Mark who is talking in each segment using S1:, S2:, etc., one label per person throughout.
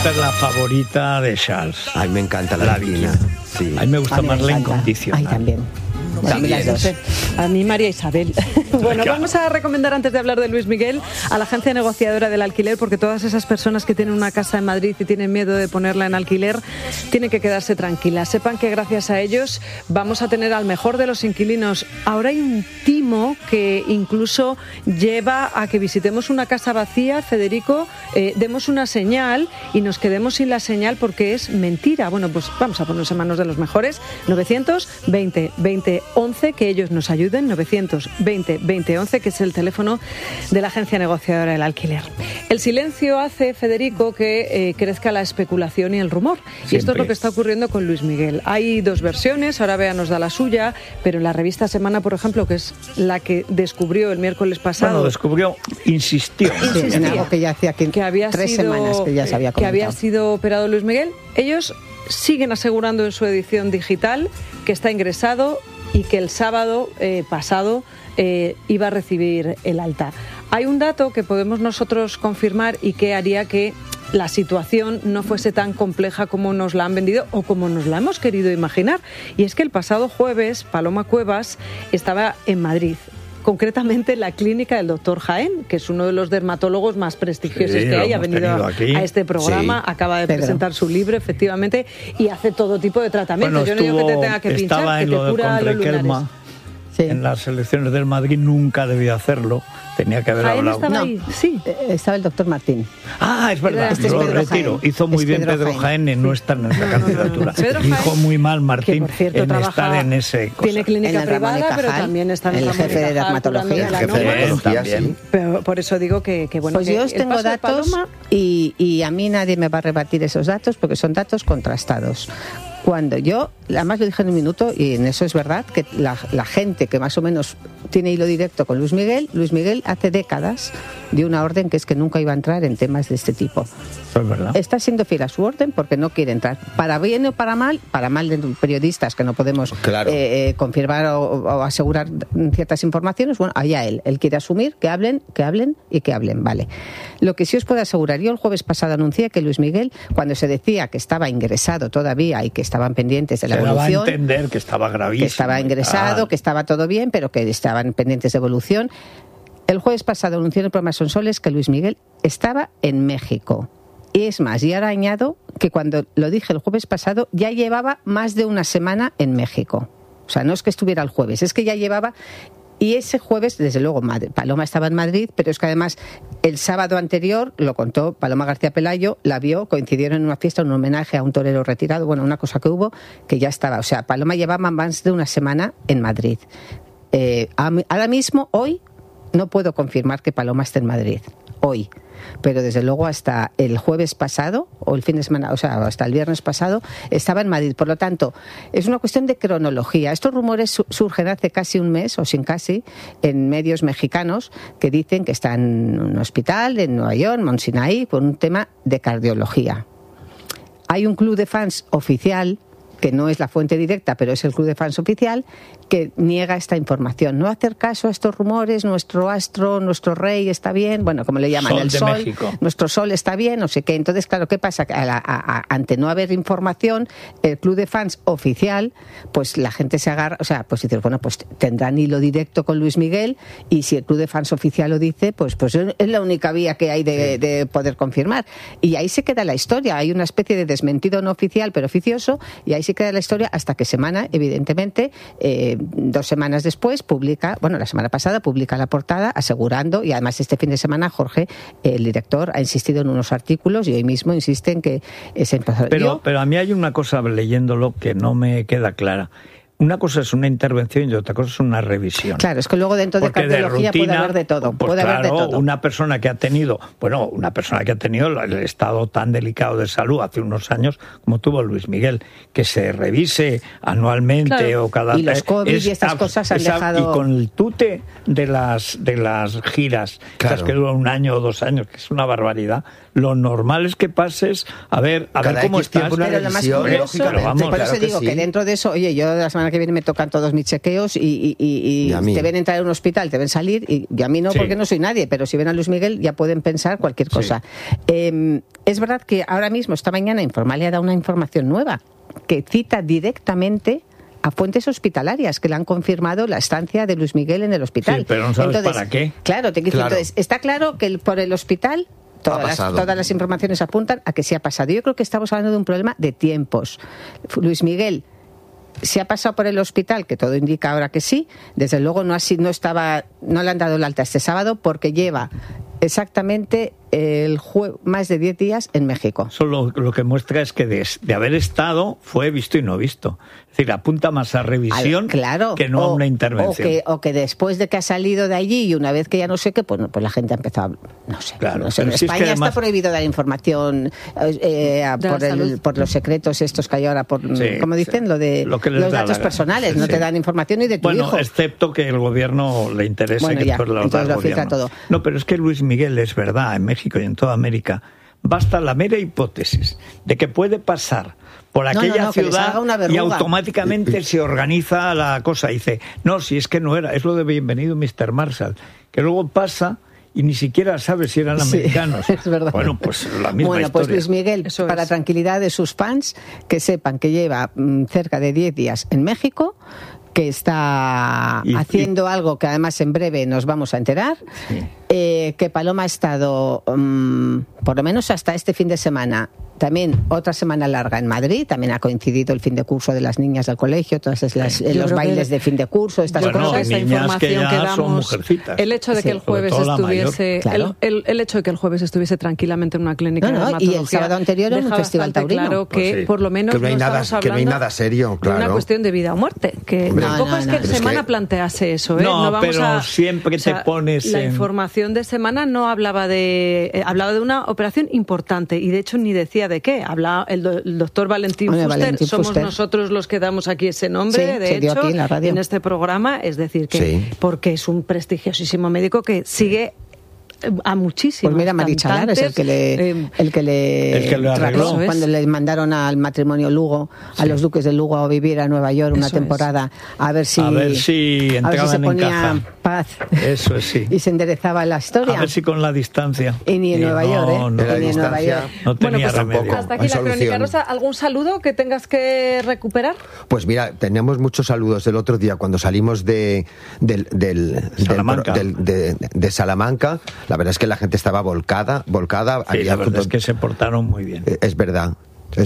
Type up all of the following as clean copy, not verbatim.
S1: Esta es la favorita de Charles.
S2: Ay, me encanta la Viquina. Sí.
S1: A mí me gusta más la Incondicional.
S3: Ay, también. Las dos.
S4: A mí María Isabel. Bueno, vamos a recomendar, antes de hablar de Luis Miguel, a la agencia negociadora del alquiler, porque todas esas personas que tienen una casa en Madrid y tienen miedo de ponerla en alquiler tienen que quedarse tranquilas. Sepan que gracias a ellos vamos a tener al mejor de los inquilinos. Ahora hay un timo que incluso lleva a que visitemos una casa vacía, Federico, demos una señal y nos quedemos sin la señal porque es mentira. Bueno, pues vamos a ponernos en manos de los mejores. 920 20 11, que ellos nos ayuden. 920 20 11, que es el teléfono de la agencia negociadora del alquiler. El silencio hace, Federico, que crezca la especulación y el rumor.
S1: Siempre.
S4: Y esto es lo que está ocurriendo con Luis Miguel. Hay dos versiones, ahora Bea nos da la suya, pero en la revista Semana, por ejemplo, que es la que descubrió el miércoles pasado...
S1: Insistió.
S3: En algo que ya hacía
S4: que había
S3: 3
S4: sido,
S3: semanas que ya se había comentado.
S4: que había sido operado Luis Miguel. Ellos siguen asegurando en su edición digital que está ingresado y que el sábado pasado iba a recibir el alta. Hay un dato que podemos nosotros confirmar y que haría que la situación no fuese tan compleja como nos la han vendido o como nos la hemos querido imaginar. Y es que el pasado jueves Paloma Cuevas estaba en Madrid, concretamente en la clínica del doctor Jaén, que es uno de los dermatólogos más prestigiosos que hay. Ha venido a este programa, acaba de presentar su libro, efectivamente, y hace todo tipo de tratamientos. Yo no digo que te tenga que pinchar, que te cura los lunares.
S1: En las elecciones del Madrid nunca debía hacerlo, tenía que haber hablado.
S4: Estaba ahí. Sí.
S3: Estaba el doctor Martín.
S1: Ah, es verdad, lo retiro.
S3: Jaén.
S1: Hizo muy bien Pedro Jaén en no estar en esa candidatura.
S4: Dijo
S1: muy mal Martín,
S4: que, por cierto,
S1: en estar en ese cosa.
S4: Tiene clínica privada, pero también está en
S3: el jefe de dermatología.
S2: El jefe de dermatología, sí.
S4: Pero por eso digo que bueno.
S3: Pues yo os tengo datos y a mí nadie me va a rebatir esos datos porque son datos contrastados. Cuando yo, además lo dije en un minuto, y en eso es verdad, que la gente que más o menos tiene hilo directo con Luis Miguel hace décadas dio una orden que es que nunca iba a entrar en temas de este tipo.
S1: Es verdad.
S3: Está siendo fiel a su orden porque no quiere entrar. Para bien o para mal de periodistas que no podemos confirmar o asegurar ciertas informaciones, bueno, allá él quiere asumir que hablen, vale. Lo que sí os puedo asegurar, yo el jueves pasado anuncié que Luis Miguel, cuando se decía que estaba ingresado todavía y que estaban pendientes de la evolución,
S1: daba a entender que estaba gravísimo,
S3: que estaba ingresado, que estaba todo bien, pero que estaban pendientes de evolución. El jueves pasado anunció en el programa Sonsoles que Luis Miguel estaba en México. Y es más, y ahora añado que cuando lo dije el jueves pasado ya llevaba más de una semana en México. O sea, no es que estuviera el jueves, es que ya llevaba... Y ese jueves, desde luego, Paloma estaba en Madrid, pero es que además el sábado anterior, lo contó Paloma García Pelayo, la vio, coincidieron en una fiesta, un homenaje a un torero retirado, bueno, una cosa que hubo, que ya estaba. O sea, Paloma llevaba más de una semana en Madrid. Ahora mismo, hoy, no puedo confirmar que Paloma esté en Madrid. Hoy. Pero desde luego hasta el jueves pasado, o el fin de semana, o sea, hasta el viernes pasado, estaba en Madrid. Por lo tanto, es una cuestión de cronología. Estos rumores surgen hace casi un mes, o sin casi, en medios mexicanos que dicen que está en un hospital en Nueva York, Mount Sinai, por un tema de cardiología. Hay un club de fans oficial, que no es la fuente directa, pero es el club de fans oficial, que niega esta información. No hacer caso a estos rumores, nuestro astro, nuestro rey está bien, bueno, como le llaman, el sol, México. Nuestro sol está bien, no sé qué. Entonces, claro, ¿qué pasa? Ante no haber información, el club de fans oficial, pues la gente se agarra, o sea, pues dice, bueno, pues tendrán hilo directo con Luis Miguel, y si el club de fans oficial lo dice, pues es la única vía que hay de poder confirmar. Y ahí se queda la historia, hay una especie de desmentido no oficial, pero oficioso, y ahí se queda la historia hasta que Semana, evidentemente, 2 semanas después la semana pasada publica la portada asegurando, y además este fin de semana Jorge, el director, ha insistido en unos artículos y hoy mismo insiste en que se empezó.
S1: Pero a mí hay una cosa leyéndolo que no me queda clara. Una cosa es una intervención y otra cosa es una revisión.
S3: Claro, es que luego dentro de cardiología puede haber de todo.
S1: Pues
S3: puede haber de todo.
S1: Una persona que ha tenido el estado tan delicado de salud hace unos años como tuvo Luis Miguel, que se revise anualmente o cada...
S3: Y los COVID y estas cosas han dejado...
S1: Y con el tute de las giras, esas que duran 1 año o 2 años, que es una barbaridad, lo normal es que pases a ver cómo estás.
S3: Pero lo más curioso, por eso digo que dentro de eso, oye, yo la semana que viene me tocan todos mis chequeos y te ven entrar en un hospital, te ven salir, y a mí no, porque no soy nadie, pero si ven a Luis Miguel ya pueden pensar cualquier cosa. Es verdad que ahora mismo, esta mañana, Informalia ha dado una información nueva que cita directamente a fuentes hospitalarias que le han confirmado la estancia de Luis Miguel en el hospital.
S1: Sí, pero no sabes para qué.
S3: Claro, entonces está claro que por el hospital todas las informaciones apuntan a que sí ha pasado. Yo creo que estamos hablando de un problema de tiempos. Luis Miguel se ha pasado por el hospital, que todo indica ahora que sí. Desde luego no le han dado el alta este sábado porque lleva exactamente más de 10 días en México.
S1: Eso lo que muestra es que de haber estado fue visto y no visto. Es decir, apunta más a revisión que no a una intervención.
S3: O que después de que ha salido de allí y una vez que ya no sé qué, pues ha empezado a empezar, no sé. En España está prohibido dar información por los secretos estos que hay ahora, como dicen, los datos personales. No te dan información ni de tu hijo.
S1: Bueno, excepto que el gobierno le interesa que después lo da el gobierno.
S3: Todo.
S1: No, pero es que Luis Miguel, es verdad, en México y en toda América, basta la mera hipótesis de que puede pasar por aquella ciudad y automáticamente se organiza la cosa. Dice, no, si es que no era, es lo de Bienvenido Mr. Marshall, que luego pasa y ni siquiera sabe si eran americanos.
S3: Es verdad.
S1: Bueno, pues la misma historia.
S3: Pues Luis Miguel, para tranquilidad de sus fans, que sepan que lleva cerca de 10 días en México, que está haciendo algo que además en breve nos vamos a enterar, que Paloma ha estado, por lo menos hasta este fin de semana, también otra semana larga en Madrid, también ha coincidido el fin de curso de las niñas del colegio, todos los bailes de fin de curso, estas cosas.
S1: Esa información que damos,
S4: el hecho de que el jueves estuviese, el hecho de que el jueves estuviese tranquilamente en una clínica de dermatología,
S3: y el sábado anterior en un festival taurino.
S4: Claro que por lo menos
S2: no hay nada serio,
S4: de una cuestión de vida o muerte, que tampoco es que el Semana plantease eso,
S1: no vamos pero siempre te pones
S4: la información de Semana no hablaba de una operación importante, y de hecho ni decía de qué. Habla el doctor Valentín Fuster. Somos nosotros los que damos aquí ese nombre, de hecho, en este programa. Es decir, que porque es un prestigiosísimo médico que sigue a muchísimos.
S3: Pues mira, Mari Chalar es el que le
S1: arregló
S3: cuando le mandaron al matrimonio Lugo, a los duques de Lugo, a vivir a Nueva York una temporada, a ver si se ponía paz.
S1: Eso es, sí.
S3: Y se enderezaba la historia.
S1: A ver si con la distancia.
S3: Y ni en Nueva York,
S1: ni en Nueva York. No tenía remedio.
S4: Hasta aquí la Crónica Rosa. ¿Algún saludo que tengas que recuperar?
S2: Pues mira, teníamos muchos saludos el otro día cuando salimos de Salamanca. La verdad es que la gente estaba volcada.
S1: Sí, la verdad es que se portaron muy bien.
S2: Es verdad.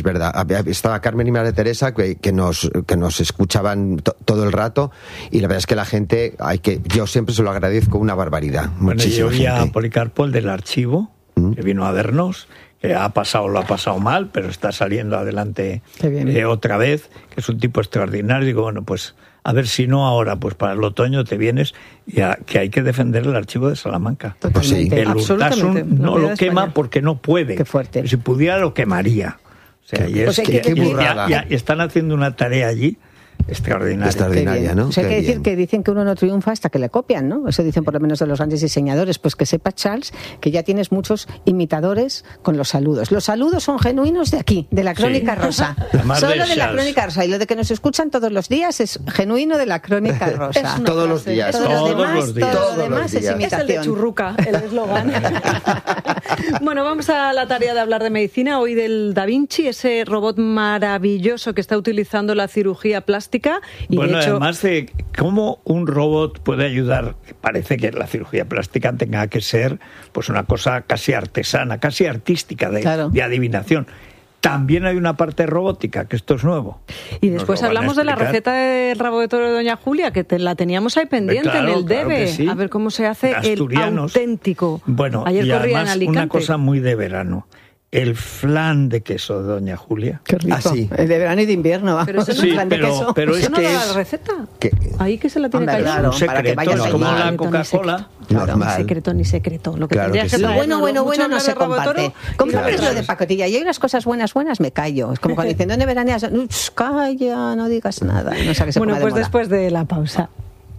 S2: Estaba Carmen y María Teresa que nos escuchaban todo el rato, y la verdad es que la gente, yo siempre se lo agradezco una barbaridad.
S1: Bueno, yo vi a Policarpo, el del archivo, que vino a vernos, que lo ha pasado mal, pero está saliendo adelante otra vez, que es un tipo extraordinario. Digo, bueno, pues a ver si no ahora, pues para el otoño te vienes, que hay que defender el archivo de Salamanca.
S2: Pues sí.
S1: El Urtasun no lo quema porque no puede.
S3: Qué fuerte.
S1: Si pudiera lo quemaría. O sea,
S2: qué burrada.
S1: Y están haciendo una tarea allí
S2: extraordinaria, ¿no?
S3: O sea, hay que decir que dicen que uno no triunfa hasta que le copian, ¿no? Eso dicen por lo menos de los grandes diseñadores. Pues que sepa, Charles, que ya tienes muchos con los saludos. Los saludos son genuinos de aquí, de la Crónica Rosa. Solo de la Crónica Rosa. Y lo de que nos escuchan todos los días es genuino de la Crónica Rosa.
S2: Todos los días.
S3: Todo lo demás es imitación.
S4: Es el de Churruca, el eslogan. Bueno, vamos a la tarea de hablar de medicina. Hoy del Da Vinci, ese robot maravilloso que está utilizando la cirugía plástica. Y
S1: bueno,
S4: de hecho,
S1: además de cómo un robot puede ayudar, parece que la cirugía plástica tenga que ser pues una cosa casi artesana, casi artística, de adivinación. También hay una parte robótica, que esto es nuevo.
S4: Y después hablamos de la receta del rabo de toro de Doña Julia, que la teníamos ahí pendiente en el DEVE.
S1: Sí.
S4: A ver cómo se hace el auténtico.
S1: Bueno,
S4: ayer
S1: y
S4: corría
S1: además
S4: en Alicante.
S1: Una cosa muy de verano. El flan de queso de Doña Julia.
S3: Qué rico. De verano y de invierno.
S4: Pero eso no es flan de queso.
S1: Pero
S4: ¿Eso
S1: es
S4: no
S1: que
S4: da la receta? Ahí que se la tiene callada.
S3: Claro,
S1: un secreto, es como la Coca-Cola.
S2: Normal.
S4: Ni secreto. Lo que tendría que
S3: lo
S4: traer,
S3: bueno no se comparte. Compártelo lo de pacotilla. Y hay unas cosas buenas, me callo. Es como cuando dicen, ¿dónde veraneas? Calla, no digas nada. No sé qué se
S4: bueno, pues después de la pausa.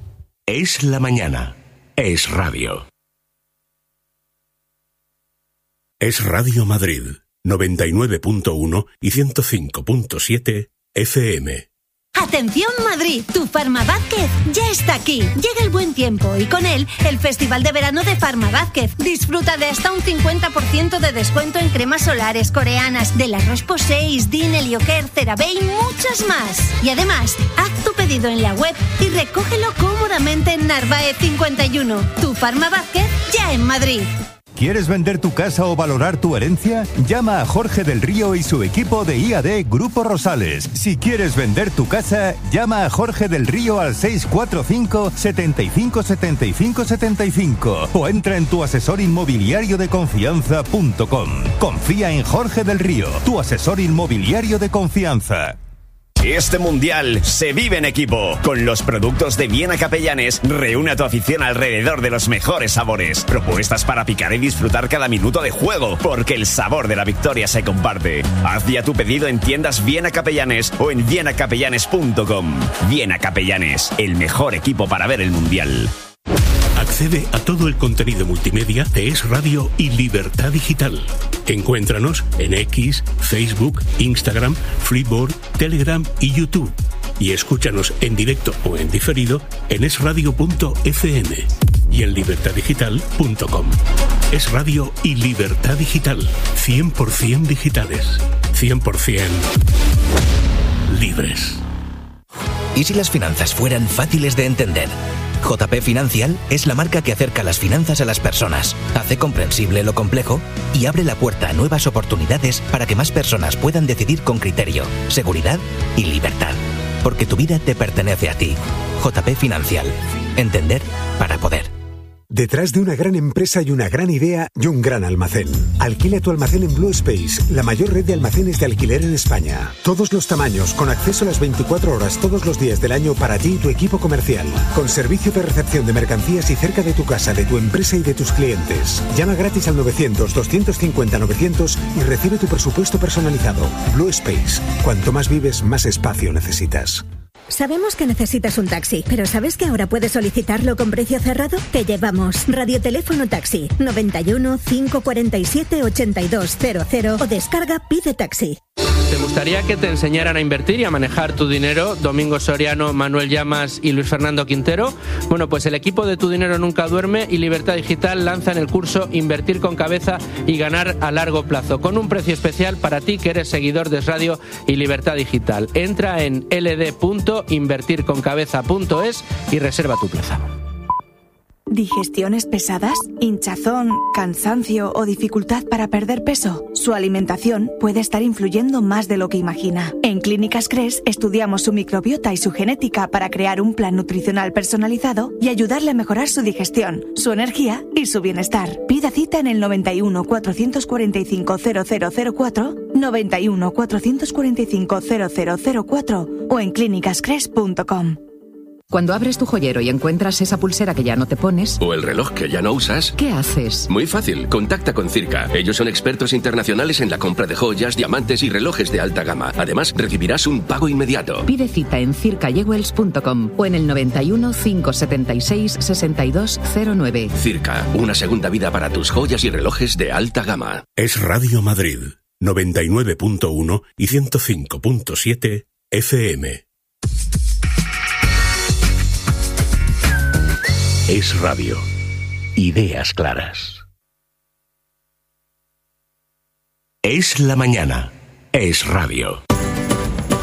S5: Es la mañana. Es radio. Es Radio Madrid, 99.1 y 105.7 FM.
S6: ¡Atención Madrid! Tu Farma Vázquez ya está aquí. Llega el buen tiempo y con él el Festival de Verano de Farma Vázquez. Disfruta de hasta un 50% de descuento en cremas solares coreanas de la Roche-Posay, Din, Helioker, CeraVe y muchas más. Y además, haz tu pedido en la web y recógelo cómodamente en Narváez 51. Tu Farma Vázquez ya en Madrid.
S7: ¿Quieres vender tu casa o valorar tu herencia? Llama a Jorge del Río y su equipo de IAD Grupo Rosales. Si quieres vender tu casa, llama a Jorge del Río al 645 75 75 75 o entra en tuasesorinmobiliariodeconfianza.com. Confía en Jorge del Río, tu asesor inmobiliario de confianza.
S8: Este mundial se vive en equipo. Con los productos de Viena Capellanes, reúne a tu afición alrededor de los mejores sabores. Propuestas para picar y disfrutar cada minuto de juego, porque el sabor de la victoria se comparte. Haz ya tu pedido en tiendas Viena Capellanes o en vienacapellanes.com. Viena Capellanes, el mejor equipo para ver el mundial.
S5: Accede a todo el contenido multimedia de Es Radio y Libertad Digital. Encuéntranos en X, Facebook, Instagram, Flipboard, Telegram y YouTube. Y escúchanos en directo o en diferido en esradio.fm y en libertaddigital.com. Es Radio y Libertad Digital. 100% digitales. 100% libres.
S9: ¿Y si las finanzas fueran fáciles de entender? JP Financial es la marca que acerca las finanzas a las personas, hace comprensible lo complejo y abre la puerta a nuevas oportunidades para que más personas puedan decidir con criterio, seguridad y libertad. Porque tu vida te pertenece a ti. JP Financial. Entender para poder.
S10: Detrás de una gran empresa y una gran idea y un gran almacén. Alquila tu almacén en Blue Space, la mayor red de almacenes de alquiler en España. Todos los tamaños, con acceso a las 24 horas todos los días del año para ti y tu equipo comercial. Con servicio de recepción de mercancías y cerca de tu casa, de tu empresa y de tus clientes. Llama gratis al 900-250-900 y recibe tu presupuesto personalizado. Blue Space. Cuanto más vives, más espacio necesitas.
S11: Sabemos que necesitas un taxi, pero ¿sabes que ahora puedes solicitarlo con precio cerrado? Te llevamos. Radioteléfono Taxi 91 547 8200 o descarga Pide Taxi.
S12: ¿Te gustaría que te enseñaran a invertir y a manejar tu dinero? Domingo Soriano, Manuel Llamas y Luis Fernando Quintero. Bueno, pues el equipo de Tu Dinero Nunca Duerme y Libertad Digital lanzan el curso Invertir con Cabeza y Ganar a Largo Plazo, con un precio especial para ti que eres seguidor de Es Radio y Libertad Digital. Entra en ld.invertirconcabeza.es y reserva tu plaza.
S13: ¿Digestiones pesadas? ¿Hinchazón, cansancio o dificultad para perder peso? Su alimentación puede estar influyendo más de lo que imagina. En Clínicas Cres estudiamos su microbiota y su genética para crear un plan nutricional personalizado y ayudarle a mejorar su digestión, su energía y su bienestar. Pida cita en el 91 445 0004, 91 445 0004 o en clínicascres.com.
S14: Cuando abres tu joyero y encuentras esa pulsera que ya no te pones...
S15: o el reloj que ya no usas...
S14: ¿qué haces?
S15: Muy fácil, contacta con Circa. Ellos son expertos internacionales en la compra de joyas, diamantes y relojes de alta gama. Además, recibirás un pago inmediato.
S14: Pide cita en circajewels.com o en el 91 576 6209.
S15: Circa, una segunda vida para tus joyas y relojes de alta gama.
S5: Es Radio Madrid, 99.1 y 105.7 FM. Es Radio. Ideas claras. Es la mañana. Es Radio.